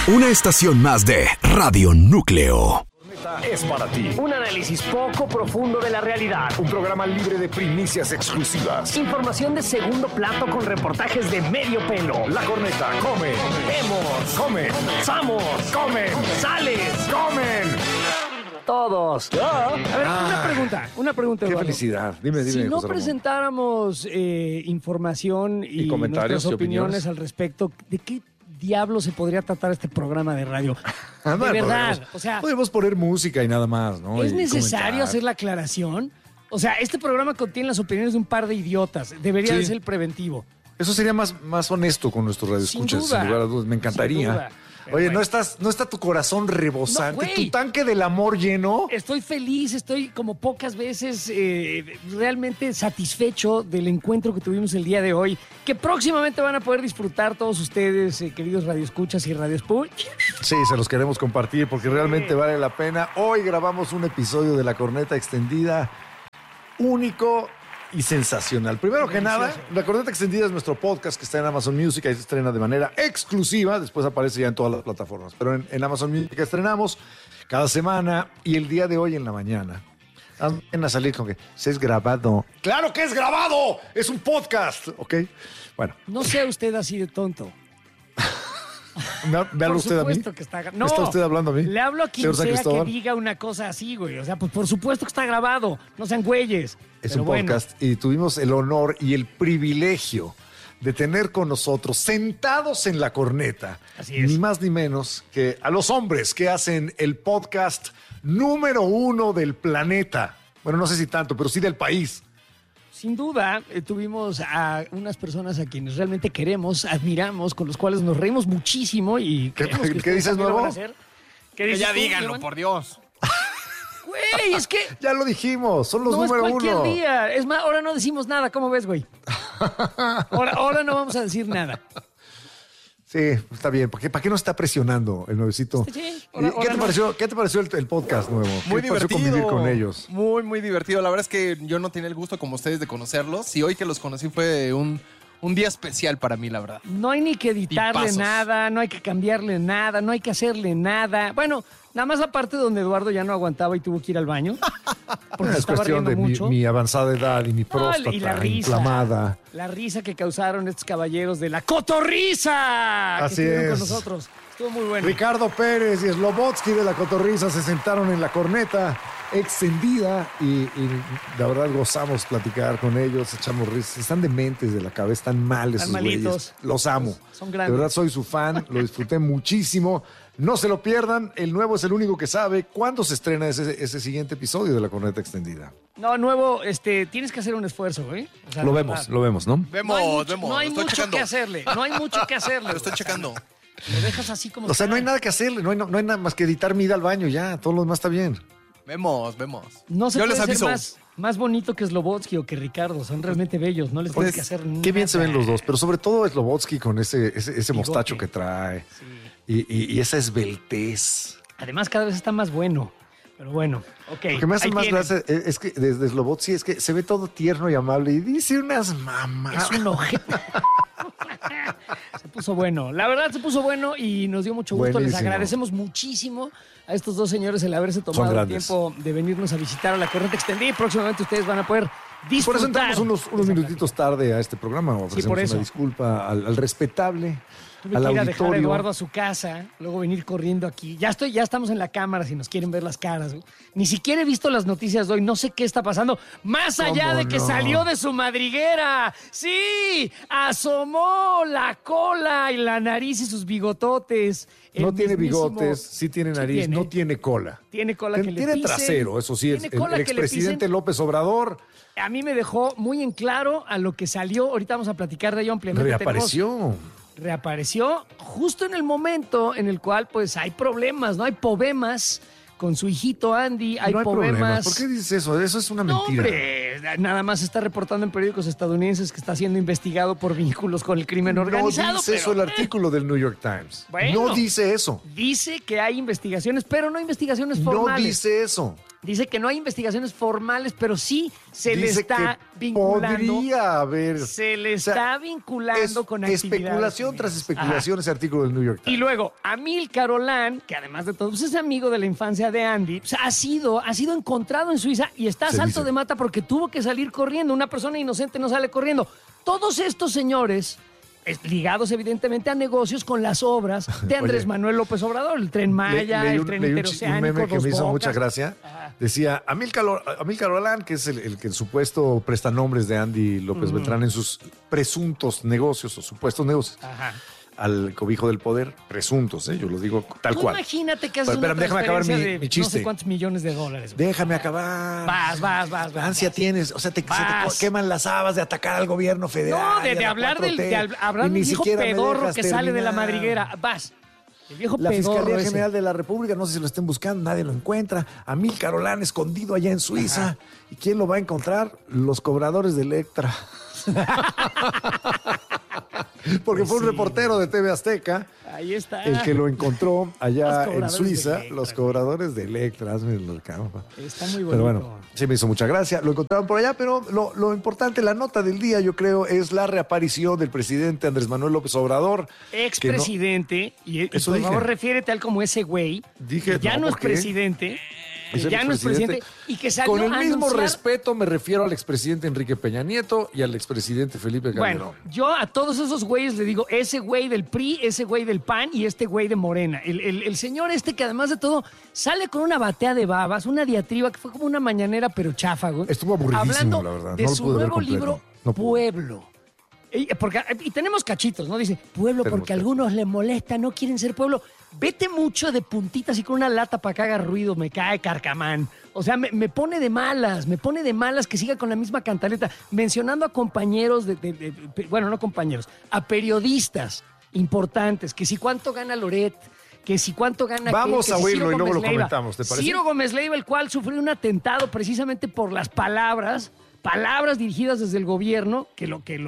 Una estación más de Radio Núcleo. Es para ti. Un análisis poco profundo de la realidad. Un programa libre de primicias exclusivas. Información de segundo plato con reportajes de medio pelo. La Corneta come. Vemos. Come. Samos. Comen. Sales. Comen. Todos. A ver, una pregunta. Qué Eduardo. felicidad. Dime, Si no José Ramón. presentáramos información y comentarios nuestras y opiniones al respecto, ¿de qué diablo se podría tratar este programa de radio? De verdad, o sea, podemos poner música y nada más, ¿no? ¿es Y necesario comentar. hacer la aclaración? O sea, este programa contiene las opiniones de un par de idiotas. Debería Sí. de ser el preventivo. Eso sería más honesto con nuestros radioescuchas, Sin duda. sin lugar a dudas. Me encantaría. Sin duda. Pero Oye, bueno. ¿no está tu corazón rebosante? No, güey. ¿Tu tanque del amor lleno? Estoy feliz, estoy como pocas veces realmente satisfecho del encuentro que tuvimos el día de hoy, que próximamente van a poder disfrutar todos ustedes, queridos radioescuchas y radioespuch. Sí, se los queremos compartir porque realmente vale la pena. Hoy grabamos un episodio de La Corneta Extendida único y sensacional. Primero que nada, La Corneta Extendida es nuestro podcast que está en Amazon Music, ahí se estrena de manera exclusiva, después aparece ya en todas las plataformas, pero en Amazon Music estrenamos cada semana y el día de hoy en la mañana van a salir con que se es grabado. ¡Claro que es grabado! ¡Es un podcast! ¿Ok? Bueno, No sea usted así de tonto. véalo Por usted a mí. supuesto que está grabado. No, ¿Está usted hablando a mí? Le hablo a quien señor San sea que Cristóbal? diga una cosa así, güey. O sea, pues por supuesto que está grabado. No sean güeyes. Es Pero un bueno, podcast y tuvimos el honor y el privilegio de tener con nosotros, sentados en la corneta, Así es. ni más ni menos que a los hombres que hacen el podcast número 1 del planeta. Bueno, no sé si tanto, pero sí del país. Sin duda, tuvimos a unas personas a quienes realmente queremos, admiramos, con los cuales nos reímos muchísimo y creemos que qué ustedes dices, también lo nuevo? van a hacer. ¿Qué Que dices ya tú, díganlo, Iván? por Dios. Güey, es que Ya lo dijimos, son los no es número cualquier 1. día. Es más, ahora no decimos nada. ¿Cómo ves, güey? Ahora no vamos a decir nada. Sí, está bien. ¿Para qué nos está presionando el nuevecito? Sí, ¿Qué te pareció el podcast nuevo? Muy ¿Qué te pareció divertido. convivir con ellos? Muy, muy divertido. La verdad es que yo no tenía el gusto como ustedes de conocerlos y hoy que los conocí fue un día especial para mí, la verdad. No hay ni que editarle Tipazos. nada, no hay que cambiarle nada, no hay que hacerle nada. Bueno, nada más la parte donde Eduardo ya no aguantaba y tuvo que ir al baño. Porque se Es estaba cuestión riendo de mucho. mi avanzada edad y mi próstata y la risa. inflamada. La risa que causaron estos caballeros de la cotorriza Así que estuvieron es. con nosotros. Estuvo muy bueno. Ricardo Pérez y Slobotsky de La Cotorriza se sentaron en la corneta extendida y la verdad gozamos platicar con ellos, echamos risas. Están dementes de la cabeza, están mal esos Están malitos. güeyes. Los amo. Son de grandes. verdad soy su fan, lo disfruté muchísimo. No se lo pierdan, el nuevo es el único que sabe cuándo se estrena ese siguiente episodio de La Corneta Extendida. No, nuevo, tienes que hacer un esfuerzo, ¿eh? O sea, Lo la vemos, verdad. lo vemos, ¿no? Vemos, No hay estoy mucho checando. que hacerle. No hay mucho que hacerle. Lo estoy O sea, checando. Lo dejas así como O sea, no hay está. nada que hacerle, no hay nada más que editar mi ida al baño ya, todo lo demás está bien. Vemos. No se Yo puede les ser aviso. más bonito que Slobotsky o que Ricardo. Son realmente bellos. No les tienes que hacer nada. Qué bien se ven los dos, pero sobre todo Slobotsky con ese mostacho que trae y esa esbeltez. Además, cada vez está más bueno. Pero bueno, ok. Lo que me hace ahí más tienen. gracia es que desde Slobotsky es que se ve todo tierno y amable y dice unas mamás. Es un ojete. Se puso bueno. La verdad se puso bueno y nos dio mucho gusto. Les Buenísimo. agradecemos muchísimo a estos dos señores el haberse Son tomado el grandes. tiempo de venirnos a visitar a la Corneta Extendida y próximamente ustedes van a poder disfrutar. Por eso entramos unos minutitos tarde a este programa. Ofrecemos por eso. una disculpa al respetable, Tuve al que ir a dejar a auditorio. Eduardo a su casa, luego venir corriendo aquí. Ya estamos en la cámara si nos quieren ver las caras. Güey. Ni siquiera he visto las noticias de hoy, no sé qué está pasando. Más allá ¿Cómo de que no? salió de su madriguera. Sí, asomó la cola y la nariz y sus bigototes. El No tiene mismísimo- bigotes, sí tiene nariz, tiene. no tiene cola. Tiene cola que le Tiene pisen. trasero, eso sí, Tiene el cola que le expresidente pisen. López Obrador A mí me dejó muy en claro a lo que salió. Ahorita vamos a platicar de ello ampliamente. reapareció. Reapareció justo en el momento en el cual pues hay problemas, ¿no? Hay poemas con su hijito Andy, hay no hay problemas. problemas. ¿Por qué dices eso? Eso es una No, mentira. hombre, nada más se está reportando en periódicos estadounidenses que está siendo investigado por vínculos con el crimen organizado. No dice eso el pero, artículo del New York Times. Bueno. No dice eso. dice que hay investigaciones, pero no investigaciones No formales. dice eso. Dice que no hay investigaciones formales, pero sí se le Dice está que vinculando. podría haber. Se le O sea, está vinculando con actividades. especulación tras civiles. especulación ese artículo del New York Y Times. luego, Amílcar Olán, que además de todo pues es amigo de la infancia de Andy, pues, ha sido encontrado en Suiza y está a Se salto dice. de mata porque tuvo que salir corriendo. Una persona inocente no sale corriendo. Todos estos señores, ligados evidentemente a negocios con las obras de Andrés Oye, Manuel López Obrador, el Tren Maya, Leí el Tren un Interoceánico, meme que Dos me hizo Bocas. mucha gracia. Decía, Amílcar Olán, que es el supuesto prestanombres de Andy López Beltrán en sus presuntos negocios o supuestos negocios Ajá. al cobijo del poder, presuntos, yo lo digo tal Tú cual. imagínate que haces Pero, una espérame, déjame acabar transferencia mi de chiste. no sé cuántos millones de dólares. güey. Déjame acabar. Vas. Ansia tienes, o sea, se te queman las habas de atacar al gobierno federal. No, de hablar hablar Y del ni viejo siquiera me pedorro dejas que sale de la terminar. madriguera. Vas. El viejo La pedorro Fiscalía ese. General de la República, no sé si lo estén buscando, nadie lo encuentra. Amílcar Olán escondido allá en Suiza. ¿Y quién lo va a encontrar? Los cobradores de Electra. Porque fue un reportero de TV Azteca Ahí está. el que lo encontró allá Los en cobradores Suiza, de Electra, los cobradores de Electra. Hazme el campo. Está muy bonito. Pero bueno, sí me hizo mucha gracia. Lo encontraron por allá, pero lo importante, la nota del día, yo creo, es la reaparición del presidente Andrés Manuel López Obrador. Expresidente, y Eso por dije. favor refiérete al como ese güey, Dije, que ya no, no es ¿por qué? presidente, que Ese ya no es presidente, y que salió Con el a mismo anunciar- respeto me refiero al expresidente Enrique Peña Nieto y al expresidente Felipe Calderón. Bueno, yo a todos esos güeyes le digo, ese güey del PRI, ese güey del PAN y este güey de Morena. El señor este que además de todo sale con una batea de babas, una diatriba que fue como una mañanera pero chafa, güey. Estuvo aburridísimo, Hablando la verdad. de No lo su pude ver nuevo completo. libro, No pude. Pueblo. Y tenemos cachitos, ¿no? Dice, pueblo Tenemos porque a algunos les molesta, no quieren ser pueblo. Vete mucho de puntitas y con una lata para que haga ruido, me cae carcamán. O sea, me pone de malas que siga con la misma cantaleta, mencionando a compañeros, bueno, no compañeros, a periodistas importantes, que si cuánto gana Loret, que si cuánto gana Vamos aquel, a que si oírlo Ciro y luego Gómez lo Leiva. comentamos, ¿te parece? Ciro Gómez Leiva, el cual sufrió un atentado precisamente por las palabras dirigidas desde el gobierno que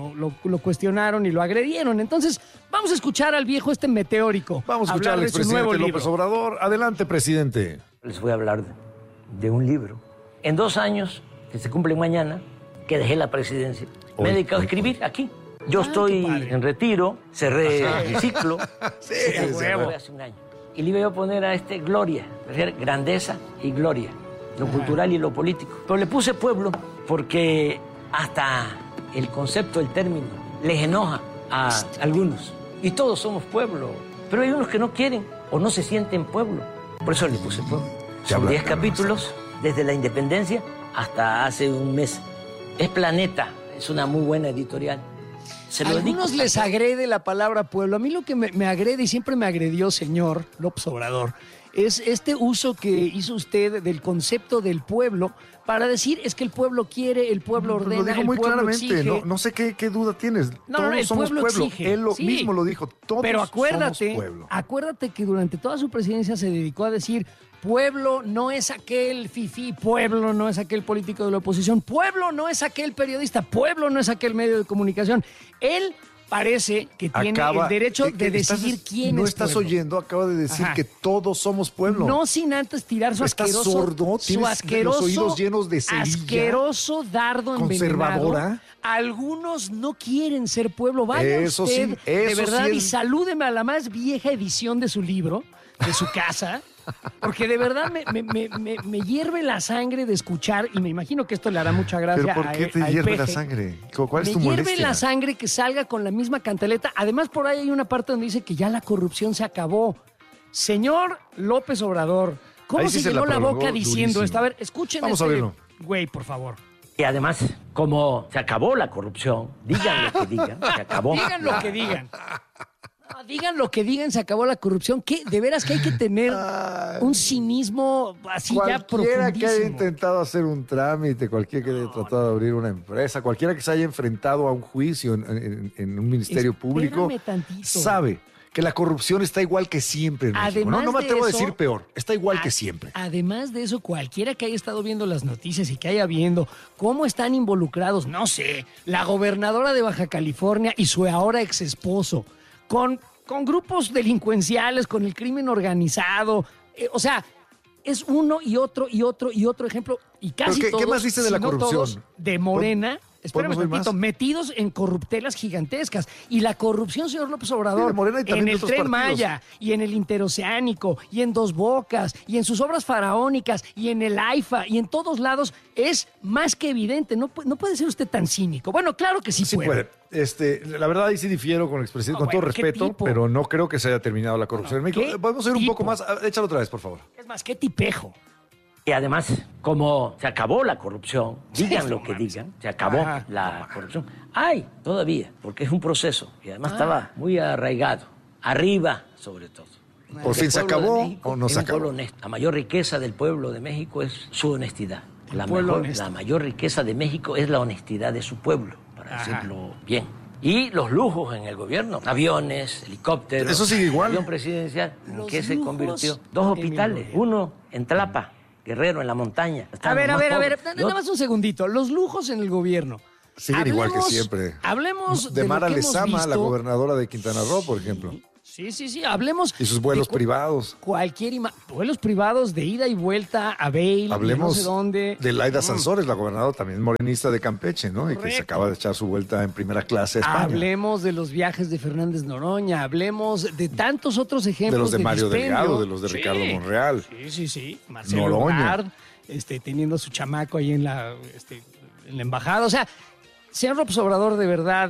lo cuestionaron y lo agredieron. Entonces, vamos a escuchar al viejo meteórico. Vamos a escuchar hablar al de su nuevo expresidente libro. López Obrador. Adelante, presidente. Les voy a hablar de un libro. En 2 años, que se cumplen mañana, que dejé la presidencia, me he dedicado a escribir aquí. Yo estoy en retiro, cerré mi ciclo. Sí, huevo. Hace un año. Y le iba a poner a gloria, es decir, grandeza y gloria, lo cultural y lo político. Pero le puse pueblo porque hasta el concepto, el término, les enoja a algunos. Y todos somos pueblo. Pero hay unos que no quieren o no se sienten pueblo. Por eso le puse pueblo. Son 10 capítulos desde la independencia hasta hace un mes. Es Planeta, es una muy buena editorial. Se A lo algunos dedico. les agrede la palabra pueblo. A mí lo que me agrede y siempre me agredió, señor López Obrador, es este uso que hizo usted del concepto del pueblo para decir es que el pueblo quiere, el pueblo ordena, Lo dijo el muy pueblo claramente. exige. No sé qué duda tienes. No, Todos el somos pueblo exige. Él Sí. mismo lo dijo. Todos Pero somos pueblo. acuérdate que durante toda su presidencia se dedicó a decir pueblo no es aquel fifí, pueblo no es aquel político de la oposición, pueblo no es aquel periodista, pueblo no es aquel medio de comunicación. Él parece que tiene el derecho de decidir quién no es estás pueblo. oyendo, acaba de decir Ajá. que todos somos pueblo. No sin antes tirar su ¿Estás asqueroso, sordo? su ¿Tienes asqueroso, los oídos llenos de cerilla? asqueroso dardo envenenado. ¿Conservadora? Algunos no quieren ser pueblo. Vaya Eso usted, sí, de eso verdad, sí y es- salúdeme a la más vieja edición de su libro, de su casa, porque de verdad me hierve la sangre de escuchar, y me imagino que esto le hará mucha gracia ¿Pero por qué te al hierve la peje. sangre? ¿Cuál es tu Me hierve molestia? la sangre que salga con la misma cantaleta. Además, por ahí hay una parte donde dice que ya la corrupción se acabó. Señor López Obrador, ¿cómo Ahí sí se se la llenó la prolongó boca diciendo durísimo. esto? A ver, escuchen Vamos a verlo. güey, por favor. Y además, como se acabó la corrupción, digan lo que digan, se acabó. Digan lo que digan. No, digan lo que digan, se acabó la corrupción. ¿Qué? De veras que hay que tener un cinismo así ya Cualquiera que haya profundísimo. intentado hacer un trámite, cualquiera que haya tratado de abrir una empresa, cualquiera que se haya enfrentado a un juicio en un ministerio público, Espérame tantito. sabe que la corrupción está igual que siempre en México. Además No me de atrevo a eso- decir peor, está igual que siempre. Además de eso, cualquiera que haya estado viendo las noticias y que haya viendo cómo están involucrados, no sé, la gobernadora de Baja California y su ahora ex esposo, con grupos delincuenciales, con el crimen organizado. O sea, es uno y otro ejemplo, y casi ¿Pero todos, qué más dice de la si no corrupción? todos, de Morena. Espérame ¿Podemos oír tantito, más? metidos en corruptelas gigantescas. Y la corrupción, señor López Sí, Obrador, de Morena y también en de el otros Tren partidos. Maya, y en el Interoceánico, y en Dos Bocas, y en sus obras faraónicas, y en el AIFA, y en todos lados, es más que evidente. No puede ser usted tan cínico. Bueno, claro que sí, Sí puede. La verdad, ahí sí difiero con el expresidente, No, con todo bueno, ¿qué respeto, tipo? pero no creo que se haya terminado la corrupción en México. ¿qué Podemos ir un poco tipo? más. Échalo otra vez, por favor. Es más, qué tipejo. Y además, como se acabó la corrupción, digan lo que digan, se acabó Ajá. la corrupción. Hay todavía, porque es un proceso y además estaba muy arraigado, arriba sobre todo. ¿Por fin se El pueblo de acabó México o no es se un pueblo acabó? honesto. La mayor riqueza del pueblo de México es su honestidad. pueblo honesto. La mayor riqueza de México es la honestidad de su pueblo, para Ajá. decirlo bien. Y los lujos en el gobierno, aviones, helicópteros. Eso sigue igual. Avión presidencial, ¿en Los qué se lujos convirtió? en 2 el hospitales, gobierno. uno en Tlapa, Guerrero, en la montaña. A Están ver, los más pobres. nada Y más un segundito. Los lujos en el gobierno. Siguen igual que siempre. Hablemos De lo Mara que hemos Lezama, la visto. gobernadora de Quintana Roo, por ejemplo. Sí, hablemos. Y sus vuelos de privados. vuelos privados de ida y vuelta a Bale, Hablemos no sé dónde. de Laida Sansores, la gobernadora también morenista de Campeche, ¿no? Y que se Correcto. acaba de echar su vuelta en primera clase a España. Hablemos de los viajes de Fernández Noroña, hablemos de tantos otros ejemplos. De los de Mario dispendio. Delgado, de los de Ricardo Monreal. Sí. Marcelo Noroña. Ebrard, teniendo a su chamaco ahí en la embajada. O sea, señor López Obrador, de verdad,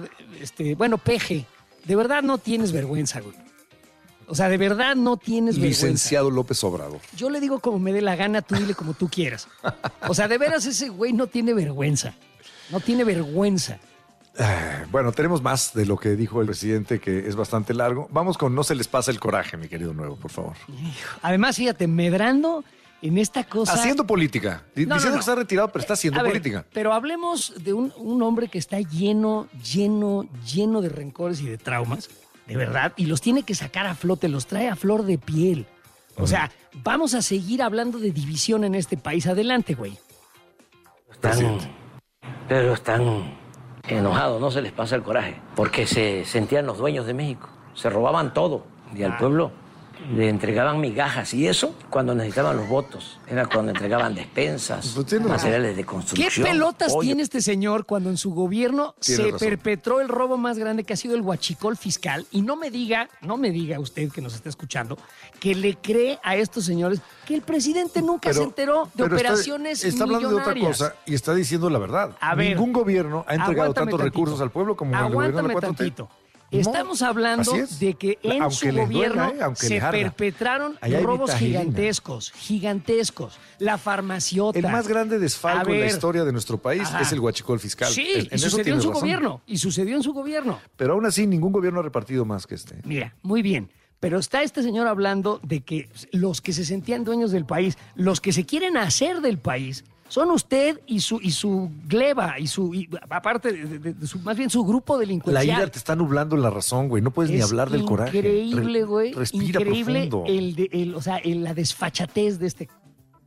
Peje, de verdad no tienes vergüenza, güey. O sea, de verdad no tienes vergüenza. Licenciado López Obrador. Yo le digo como me dé la gana, tú dile como tú quieras. O sea, de veras ese güey no tiene vergüenza. No tiene vergüenza. Bueno, tenemos más de lo que dijo el presidente, que es bastante largo. Vamos con No se les pasa el coraje, mi querido Nuevo, por favor. Además, fíjate, medrando en esta cosa. Haciendo política. No, Diciendo no. que está retirado, pero está haciendo A ver, política. Pero hablemos de un hombre que está lleno de rencores y de traumas, de verdad, y los tiene que sacar a flote, los trae a flor de piel. O sea, vamos a seguir hablando de división en este país. Adelante, güey. Están enojados, no se les pasa el coraje, porque se sentían los dueños de México, se robaban todo y al pueblo le entregaban migajas y eso cuando necesitaban los votos, era cuando entregaban despensas, Pues tiene razón. materiales de ¿Qué construcción. pelotas pollo. tiene este señor cuando en su gobierno Tiene se razón. perpetró el robo más grande que ha sido el huachicol fiscal? Y no me diga usted que nos está escuchando, que le cree a estos señores que el presidente nunca se enteró de pero operaciones está hablando de otra millonarias. cosa y está diciendo la verdad. A ver, Ningún gobierno ha entregado aguántame tantos tantito. recursos al pueblo como el gobierno de la Aguántame 4T. tantito. No, Estamos hablando así es. de que en Aunque su les gobierno duela, aunque se les arda. perpetraron Allá hay robos vitagilina. gigantescos. La farmaciota. El más grande desfalco A en la ver. historia de nuestro país Ajá. es el huachicol fiscal. Sí, En y eso sucedió en tienes su razón. gobierno. Y sucedió en su gobierno. Pero aún así, ningún gobierno ha repartido más que este. Mira, muy bien. Pero está este señor hablando de que los que se sentían dueños del país, los que se quieren hacer del país, son usted y su gleba, aparte de su, más bien su grupo La delincuencial. ira te está nublando la razón, güey. No puedes ni Es hablar del coraje. Increíble, güey. Respira Increíble profundo. la desfachatez de este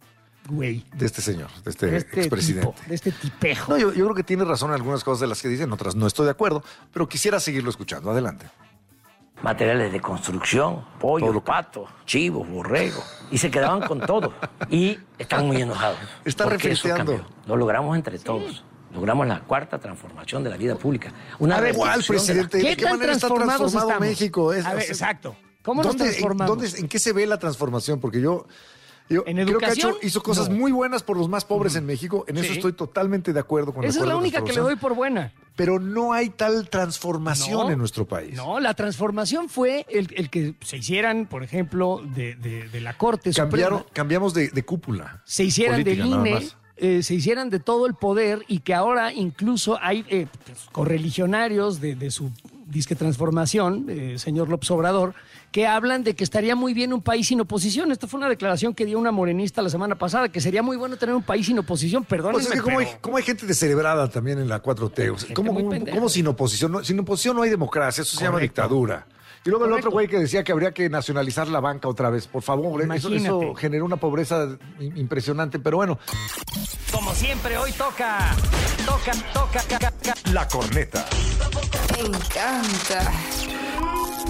güey. De este señor, de este, De este expresidente. tipo, de este tipejo. No, yo creo que tiene razón en algunas cosas de las que dicen, otras no estoy de acuerdo, pero quisiera seguirlo escuchando. Adelante. Materiales de construcción, pollo, Todo lo que- pato, chivos, borrego. Y se quedaban con todo. Y están muy enojados. Está porque eso refleteando. cambió. Lo logramos entre todos. Logramos la cuarta transformación de la vida pública. Una A ver, ¿cuál, revolución de la- presidente? ¿De ¿Qué qué tan manera está transformados transformado estamos? México? A ver, exacto. ¿Cómo nos transformamos? ¿En qué se ve la transformación? Porque yo ¿En creo que educación? hizo cosas No. muy buenas por los más pobres en México. En eso Sí. estoy totalmente de acuerdo con Esa es la única que le doy por buena. Pero no hay tal transformación No, en nuestro país. No, la transformación fue el que se hicieran, por ejemplo, de la Corte Suprema. Cambiamos de cúpula. Se hicieran política, del nada INE, más. se hicieran de todo el poder y que ahora incluso hay correligionarios de su disque transformación, señor López Obrador, que hablan de que estaría muy bien un país sin oposición. Esta fue una declaración que dio una morenista la semana pasada, que sería muy bueno tener un país sin oposición. Perdónenme, Pues es que cómo hay gente descerebrada también en la 4T. O sea, Gente muy pendeja. ¿cómo sin oposición? Sin oposición no hay democracia, eso se llama Correcto. dictadura. Y luego el Correcto. otro güey que decía que habría que nacionalizar la banca otra vez. Por favor, eso Imagínate. generó una pobreza impresionante. Pero bueno, Como siempre, hoy toca. La corneta. Me encanta.